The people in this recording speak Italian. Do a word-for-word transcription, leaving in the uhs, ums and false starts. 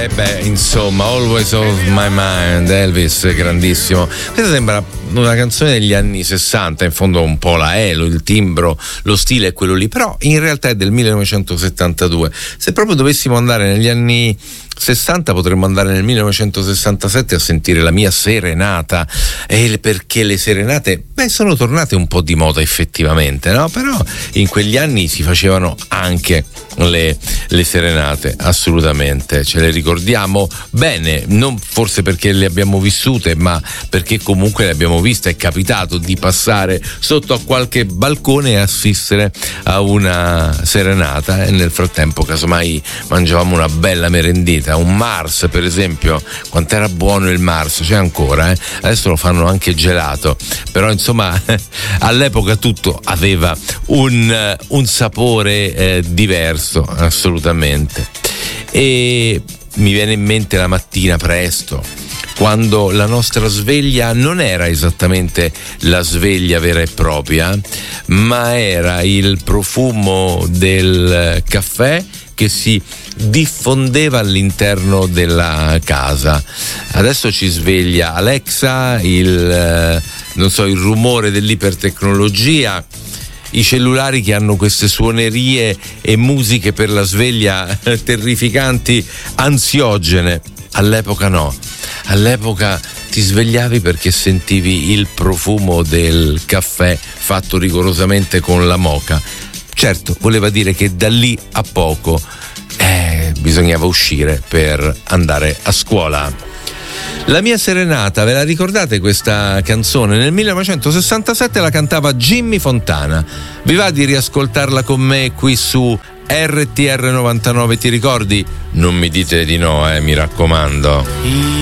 Eh beh, insomma, Always on My Mind, Elvis, grandissimo. Questa sembra una canzone degli anni sessanta, in fondo un po' la è, il timbro, lo stile è quello lì, però in realtà è del millenovecentosettantadue. Se proprio dovessimo andare negli anni sessanta potremmo andare nel millenovecentosessantasette a sentire La mia serenata, e perché le serenate beh sono tornate un po' di moda effettivamente, no? Però in quegli anni si facevano anche le, le serenate, assolutamente, ce le ricordiamo bene, non forse perché le abbiamo vissute, ma perché comunque le abbiamo viste. È capitato di passare sotto a qualche balcone e assistere a una serenata, e nel frattempo casomai mangiavamo una bella merendita, un Mars per esempio. Quant'era buono il Mars, c'è ancora, eh? Adesso lo fanno anche gelato, però insomma all'epoca tutto aveva un, un sapore eh, diverso, assolutamente. E mi viene in mente la mattina presto, quando la nostra sveglia non era esattamente la sveglia vera e propria, ma era il profumo del caffè che si diffondeva all'interno della casa. Adesso ci sveglia Alexa, il non so, il rumore dell'ipertecnologia, i cellulari che hanno queste suonerie e musiche per la sveglia terrificanti, ansiogene. All'epoca no, all'epoca ti svegliavi perché sentivi il profumo del caffè fatto rigorosamente con la moka. Certo, voleva dire che da lì a poco eh, bisognava uscire per andare a scuola. La mia serenata, ve la ricordate questa canzone? Nel millenovecentosessantasette la cantava Jimmy Fontana. Vi va di riascoltarla con me qui su R T R novantanove, ti ricordi? Non mi dite di no, eh, mi raccomando.